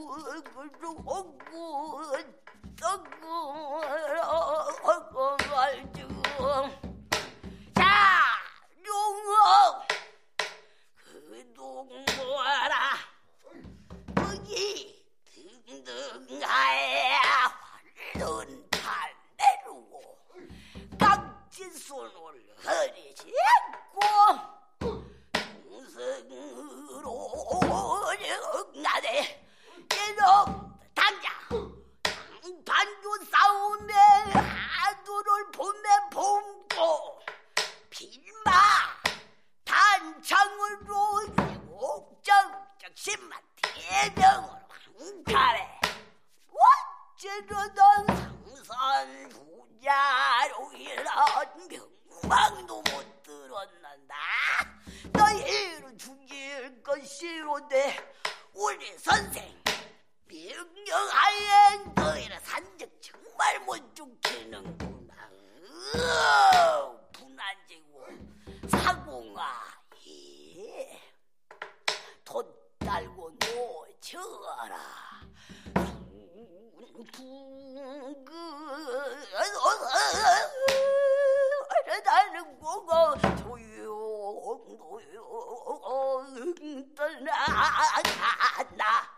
자, 용어 그동무라 거기 등등하에 활른 달래루고 깍지손을 허리 짚고 동성으로 나대 이놈 당장 반주 싸움에 하두를 봄에 봄고 빌마 단창으로 옥정적 10만 대병으로 한칼에 어찌르던 상선 부자로 이런 명망도 못 들었는다. 너희를 죽일 것이로되 우리 선생 명령하에 너희를 산적 정말 못 죽이는구나. 분한지고 사공아 돛 달고 놓쳐라. 다른 거가 조용 떠나가나